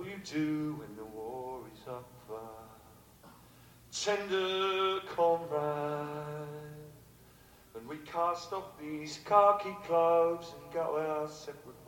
will you do when the war is over? Tender comrade, when we cast off these khaki clothes and go our separate